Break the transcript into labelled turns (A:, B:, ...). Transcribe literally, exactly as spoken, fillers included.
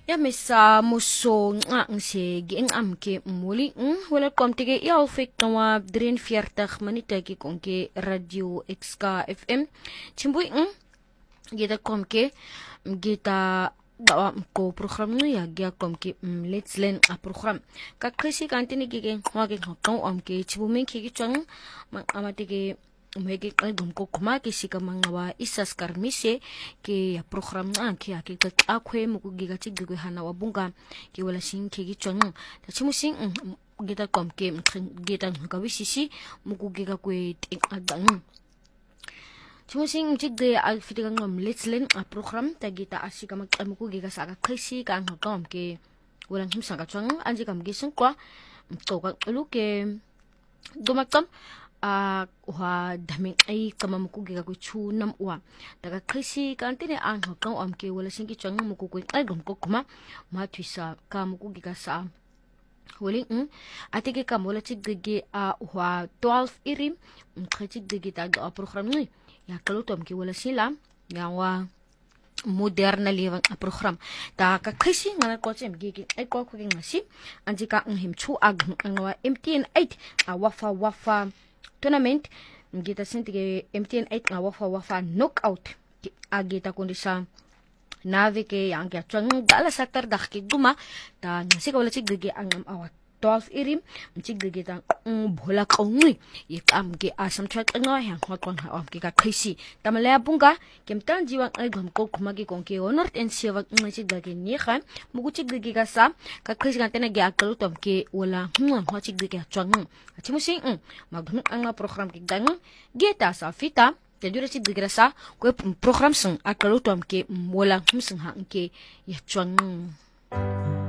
A: Ya misa muso nga ang sige ang amke muli ng wala kom tige ialfik na drieënveertig minute ki kong ke radio X K F M chimboy ng gita kom ke gita dawa ko program no ya gya kom ke let's learn a program ka krisi kantini gige wage kong amke chibumin ki chang mang amatige umege album ko kuma ke sika mangawa isas karmise ke ya program na ke ya ke akwe mukugiga tigwe hana wabunga ke wala shin ke gichong ta chimusing gita kom ke gita kawisisi mukugiga kwe tingadang chimusing tigde alfitiga ngom let's learn a program ta gita asika mukugiga sa ka kaisi ka ang kom ke wala himsa ka chong anje kam gisung kwa to ka luke dumakam a wa daming ay kamamukugi ka kuchu nam wa daga krisi kantine ang hakang amke wala singi chang mukugi ay gum ko kuma matwisa ka mukugi ka sa wali um atike ka mola chigge a wa twelve irim mkhati gige ta ga program ni ya kalutom ke wala sila ya wa moderna lewang a program ta ka krisi ngana ko chem gige ay ko ko ngasi anjika ang himchu ag ngwa M T N eight a wafa wafa tournament ngita sintige M T N eight nga wafa wafa knockout agita kundi sa nave ke yang kya chang dala saktar dak ki guma ta ngasi ka wala chigge ang awat twelve irim chigge ta bhola kaungi ikam ke asam chat nga yang hot kon ha ki ka khaisi tamala bunga kemtan jiwang ay gam ko kuma ki kon ke honor and seva ngasi dage ni khan mugu chigge ka sa ka khaisi kan tena ge akalu tom ke wala hm ha chigge ka chang chimusing magnung ang program ki gang geta sa fita tedura chigge ka sa ko program sung akalu tom ke wala hm sung ha ke ya chang